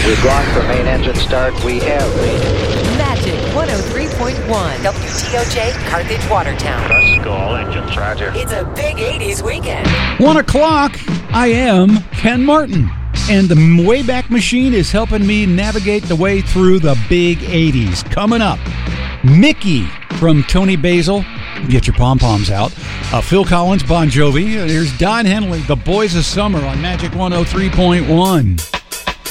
We've gone for main engine start. We have made it. Magic 103.1 WTOJ Carthage Watertown. Let's go, all engines, roger. It's a big 80s weekend. 1 o'clock, I am Ken Martin. And the Wayback Machine is helping me navigate the way through the big 80s. Coming up, Mickey from Tony Basil. Get your pom-poms out. Phil Collins, Bon Jovi. Here's Don Henley, The Boys of Summer on Magic 103.1.